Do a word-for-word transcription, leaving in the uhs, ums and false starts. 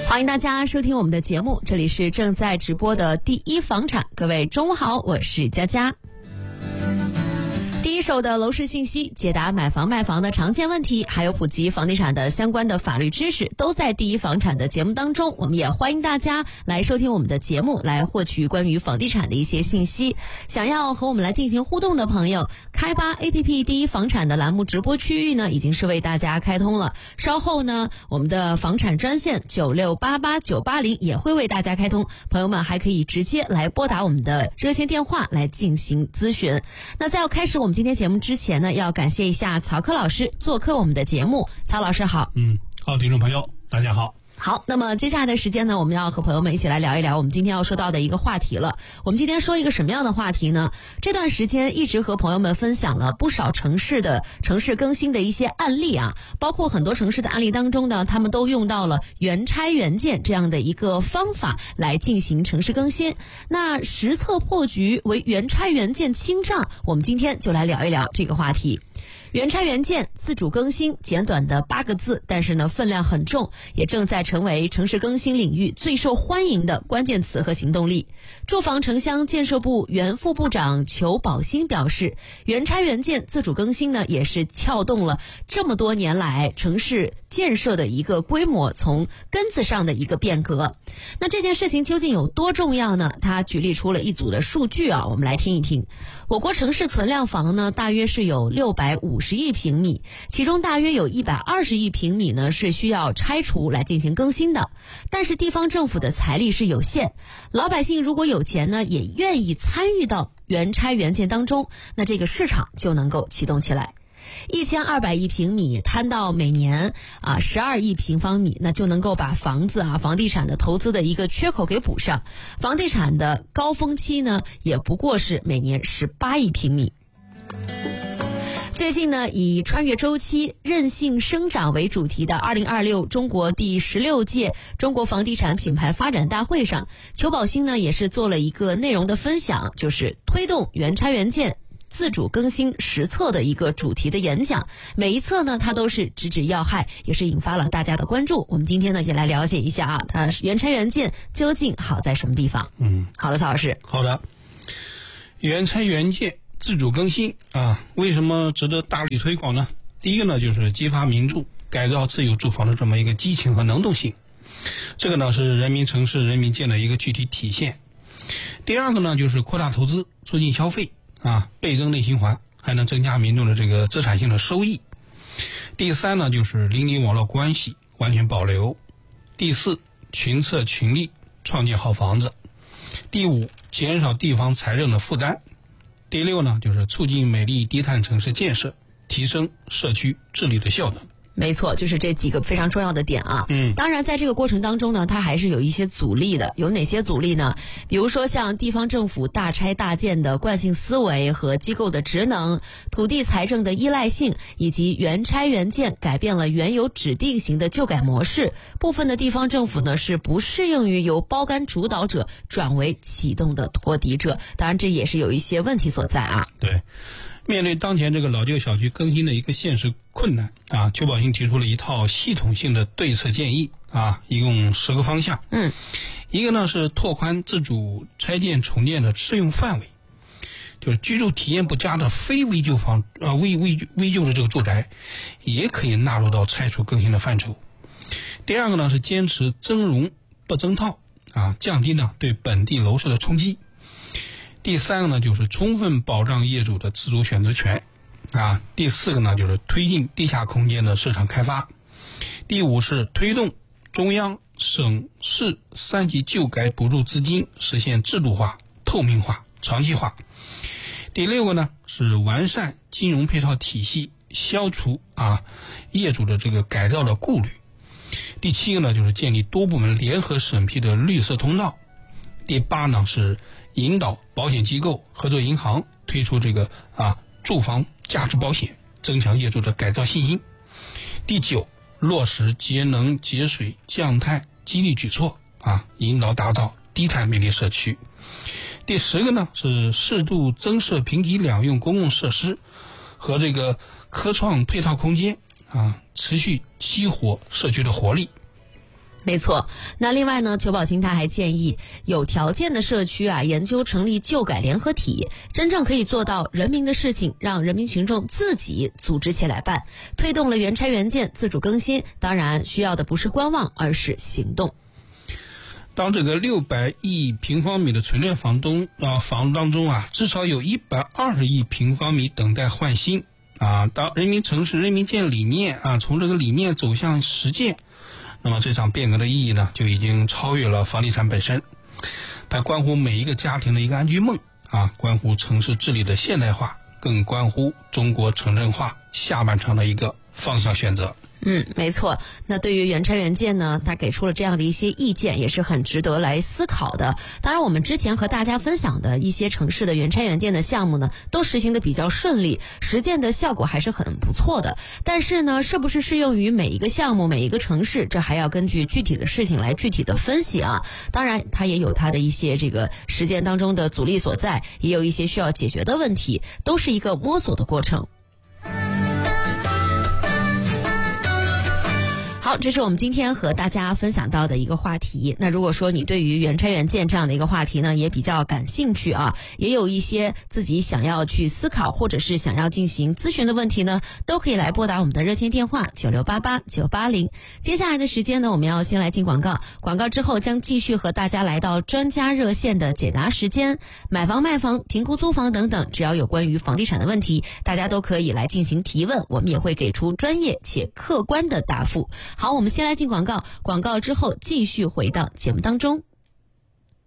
欢迎大家收听我们的节目，这里是正在直播的第一房产，各位中午好，我是佳佳。第一手的楼市信息，解答买房卖房的常见问题，还有普及房地产的相关的法律知识，都在第一房产的节目当中。我们也欢迎大家来收听我们的节目，来获取关于房地产的一些信息。想要和我们来进行互动的朋友，开发 A P P 第一房产的栏目直播区域呢，已经是为大家开通了。稍后呢，我们的房产专线九六八八九八零也会为大家开通，朋友们还可以直接来拨打我们的热线电话来进行咨询。那在要开始我们今天节目之前呢，要感谢一下曹科老师做客我们的节目。曹老师好。 嗯，好，听众朋友大家好。 好，那么接下来的时间呢，我们要和朋友们一起来聊一聊我们今天要说到的一个话题了。我们今天说一个什么样的话题呢？这段时间一直和朋友们分享了不少城市的城市更新的一些案例啊，包括很多城市的案例当中呢，他们都用到了原拆原建这样的一个方法来进行城市更新。那实测破局为原拆原建清账，我们今天就来聊一聊这个话题。原拆原建自主更新，简短的八个字，但是呢分量很重，也正在成为城市更新领域最受欢迎的关键词和行动力。住房城乡建设部原副部长裘宝新表示，原拆原建自主更新呢，也是撬动了这么多年来城市建设的一个规模从根子上的一个变革。那这件事情究竟有多重要呢？他举例出了一组的数据啊，我们来听一听。我国城市存量房呢，大约是有六百五十亿平米，其中大约有一百二十亿平米呢是需要拆除来进行更新的。但是地方政府的财力是有限，老百姓如果有钱呢，也愿意参与到原拆原建当中，那这个市场就能够启动起来。一千二百亿平米摊到每年啊十二亿平方米，那就能够把房子啊房地产的投资的一个缺口给补上。房地产的高峰期呢，也不过是每年十八亿平米。最近呢，以穿越周期、韧性生长为主题的二零二六中国第十六届中国房地产品牌发展大会上，裘宝新呢也是做了一个内容的分享，就是推动原拆原建自主更新实测的一个主题的演讲。每一册呢，它都是直指要害，也是引发了大家的关注。我们今天呢，也来了解一下啊，它原拆原建究竟好在什么地方？嗯，好了，曹老师。 好的，原拆原建自主更新啊，为什么值得大力推广呢？第一个呢，就是激发民众改造自有住房的这么一个激情和能动性，这个呢是人民城市人民建的一个具体体现。第二个呢，就是扩大投资，促进消费啊，倍增内循环，还能增加民众的这个资产性的收益。第三呢，就是邻里网络关系完全保留。第四，群策群力，创建好房子。第五，减少地方财政的负担。第六呢，就是促进美丽低碳城市建设，提升社区治理的效能。 没错，就是这几个非常重要的点啊。嗯，当然在这个过程当中呢，它还是有一些阻力的。有哪些阻力呢？比如说像地方政府大拆大建的惯性思维和机构的职能，土地财政的依赖性，以及原拆原建改变了原有指定型的旧改模式。部分的地方政府呢是不适应于由包干主导者转为启动的托底者。当然这也是有一些问题所在啊。 对。面对当前这个老旧小区更新的一个现实困难啊，裘宝新提出了一套系统性的对策建议啊，一共十个方向。嗯，一个呢是拓宽自主拆建重建的适用范围，就是居住体验不佳的非危旧房呃危危危旧的这个住宅，也可以纳入到拆除更新的范畴。第二个呢是坚持增容不增套啊，降低呢对本地楼市的冲击。第三个呢，就是充分保障业主的自主选择权，啊，第四个呢，就是推进地下空间的市场开发。第五是推动中央、省市三级旧改补助资金实现制度化、透明化、长期化。第六个呢，是完善金融配套体系，消除啊业主的这个改造的顾虑。第七个呢，就是建立多部门联合审批的绿色通道。第八呢是引导保险机构、合作银行推出这个啊住房价值保险，增强业主的改造信心。第九，落实节能节水降碳激励举措啊，引导打造低碳美丽社区。第十个呢是适度增设平级两用公共设施和这个科创配套空间啊，持续激活社区的活力。 没错，那另外呢，裘保兴他还建议有条件的社区啊，研究成立旧改联合体，真正可以做到人民的事情让人民群众自己组织起来办，推动了原拆原建自主更新。当然需要的不是观望，而是行动。 当这个六百亿平方米的存量房东啊房当中啊，至少有一百二十亿平方米等待换新啊。当人民城市人民建理念啊，从这个理念走向实践，那么这场变革的意义呢，就已经超越了房地产本身，它关乎每一个家庭的一个安居梦啊，关乎城市治理的现代化，更关乎中国城镇化下半场的一个方向选择。 嗯，没错。那对于原拆原建呢，他给出了这样的一些意见，也是很值得来思考的。当然，我们之前和大家分享的一些城市的原拆原建的项目呢，都实行的比较顺利，实践的效果还是很不错的。但是呢，是不是适用于每一个项目、每一个城市，这还要根据具体的事情来具体的分析啊。当然，它也有它的一些这个实践当中的阻力所在，也有一些需要解决的问题，都是一个摸索的过程。好，这是我们今天和大家分享到的一个话题。那如果说你对于原拆原建这样的一个话题呢，也比较感兴趣啊，也有一些自己想要去思考或者是想要进行咨询的问题呢，都可以来拨打我们的热线电话九六八八九八零。接下来的时间呢，我们要先来进广告，广告之后将继续和大家来到专家热线的解答时间。买房卖房、评估租房等等，只要有关于房地产的问题，大家都可以来进行提问，我们也会给出专业且客观的答复。好，我们先来进广告，广告之后继续回到节目当中。